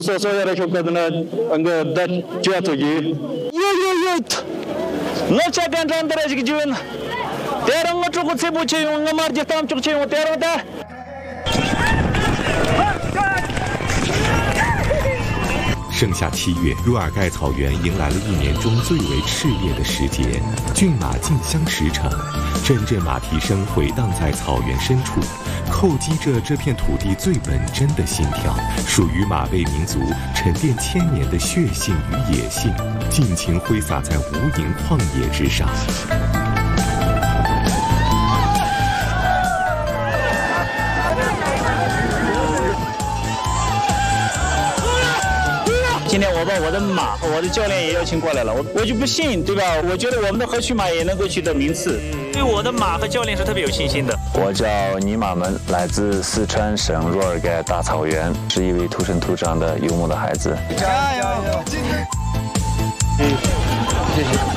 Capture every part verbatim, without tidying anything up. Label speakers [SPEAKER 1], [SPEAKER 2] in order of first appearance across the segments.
[SPEAKER 1] 소소야라 효과는 안가 다 지어주기. 요요요. 너차 간장들아 지금. 대랑 거 조금 세부치 용 말지 땀 쪽치 용 대로다.
[SPEAKER 2] 盛夏七月，若尔盖草原迎来了一年中最为炽烈的时节，骏马竞相驰骋，阵阵马蹄声回荡在草原深处，叩击着这片土地最本真的心跳，属于马背民族沉淀千年的血性与野性，尽情挥洒在无垠旷野之上。
[SPEAKER 1] 今天我把我的马和我的教练也邀请过来了，我我就不信，对吧？我觉得我们的河曲马也能够取得名次，对我的马和教练是特别有信心的。
[SPEAKER 3] 我叫尼玛门，来自四川省若尔盖大草原，是一位土生土长的游牧的孩子。加油！嗯，谢谢。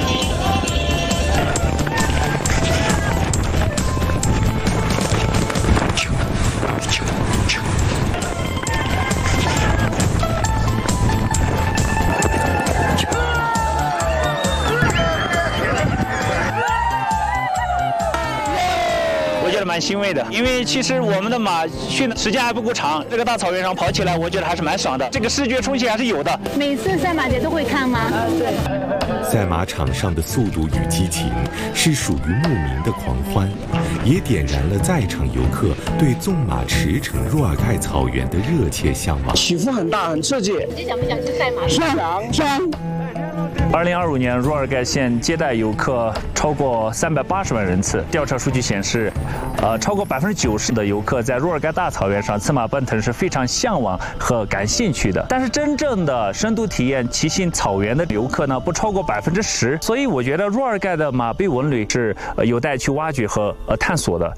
[SPEAKER 1] 蛮欣慰的，因为其实我们的马训的时间还不够长，这个大草原上跑起来，我觉得还是蛮爽的，这个视觉冲击还是有的。
[SPEAKER 4] 每次赛马节都会看吗？啊，对。
[SPEAKER 2] 赛马场上的速度与激情，是属于牧民的狂欢，也点燃了在场游客对纵马驰骋若尔盖草原的热切向往。
[SPEAKER 1] 起伏很大，很刺激。
[SPEAKER 4] 你想不想去赛马？
[SPEAKER 1] 想想。
[SPEAKER 5] 二零二五年，若尔盖县接待游客超过三百八十万人次。调查数据显示，呃，超过百分之九十的游客在若尔盖大草原上策马奔腾是非常向往和感兴趣的。但是，真正的深度体验骑行草原的游客呢，不超过百分之十。所以，我觉得若尔盖的马背文旅是呃有待去挖掘和呃探索的。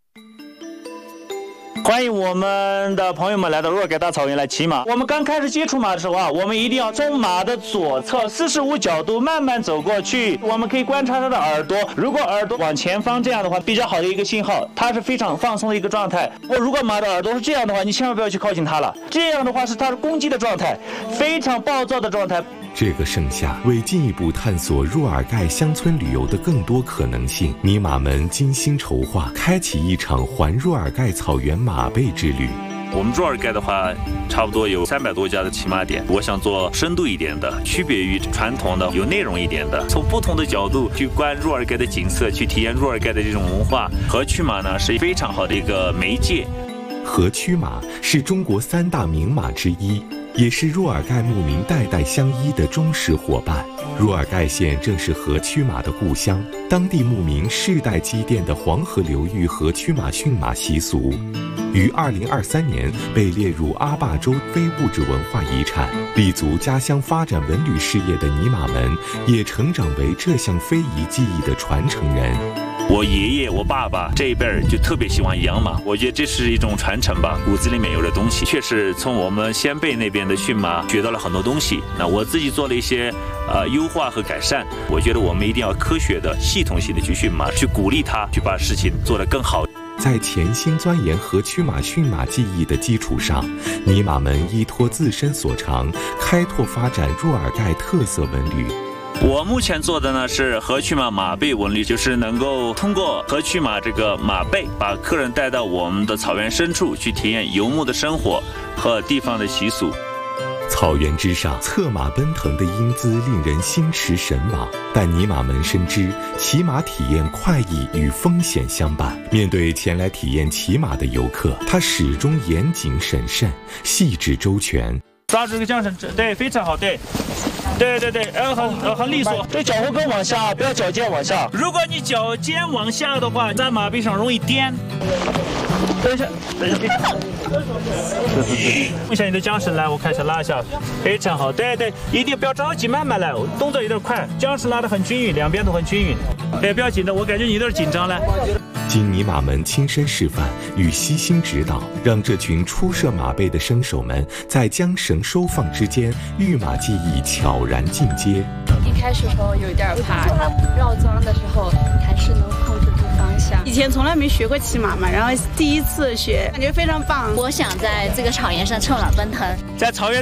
[SPEAKER 1] 欢迎我们的朋友们来到若尔盖大草原来骑马。我们刚开始接触马的时候啊，我们一定要从马的左侧四十五角度慢慢走过去。我们可以观察它的耳朵，如果耳朵往前方这样的话，比较好的一个信号，它是非常放松的一个状态。我如果马的耳朵是这样的话，你千万不要去靠近它了。这样的话是它是攻击的状态，非常暴躁的状态。
[SPEAKER 2] 这个盛夏，为进一步探索若尔盖乡村旅游的更多可能性，尼玛们精心筹划，开启一场环若尔盖草原马背之旅。
[SPEAKER 5] 我们若尔盖的话，差不多有三百多家的骑马点。我想做深度一点的，区别于传统的，有内容一点的，从不同的角度去观若尔盖的景色，去体验若尔盖的这种文化。河曲马呢，是非常好的一个媒介。
[SPEAKER 2] 河曲马是中国三大名马之一。 也是若尔盖牧民代代相依的忠实伙伴。若尔盖县正是河曲马的故乡，当地牧民世代积淀的黄河流域河曲马驯马习俗，于二零二三年被列入阿坝州非物质文化遗产。立足家乡发展文旅事业的尼玛们，也成长为这项非遗技艺的传承人。
[SPEAKER 5] 我爷爷、我爸爸这一辈儿就特别喜欢养马，我觉得这是一种传承吧，骨子里面有的东西，确实从我们先辈那边的驯马学到了很多东西。那我自己做了一些呃优化和改善，我觉得我们一定要科学的、系统性的去驯马，去鼓励它，去把事情做得更好。
[SPEAKER 2] 在潜心钻研河曲马驯马技艺的基础上，尼玛们依托自身所长，开拓发展若尔盖特色文旅。
[SPEAKER 5] 我目前做的呢是河曲马马背文旅，就是能够通过河曲马这个马背，把客人带到我们的草原深处去体验游牧的生活和地方的习俗。
[SPEAKER 2] 草原之上，策马奔腾的英姿令人心驰神往。但尼玛们深知，骑马体验快意与风险相伴。面对前来体验骑马的游客，他始终严谨审慎、细致周全。
[SPEAKER 1] 抓住这个缰绳，对，非常好，对。 对对对，呃，很呃很利索。对，脚后跟往下，不要脚尖往下。如果你脚尖往下的话，在马背上容易颠。等一下，等一下，用一下你的缰绳来，我看一下，拉一下，非常好。对对，一定不要着急，慢慢来，动作有点快，缰绳拉得很均匀，两边都很均匀。对，不要紧张，我感觉你有点紧张了。
[SPEAKER 2] 经尼玛们亲身示范与悉心指导，让这群初涉马背的生手们在缰绳收放之间，御马技艺悄然进阶。
[SPEAKER 6] 一开始时候有点怕，绕桩的时候还是能控制住方向。以前从来没学过骑马嘛，然后第一次学，感觉非常棒。
[SPEAKER 4] 我想在这个草原上策马奔腾，
[SPEAKER 1] 在草原。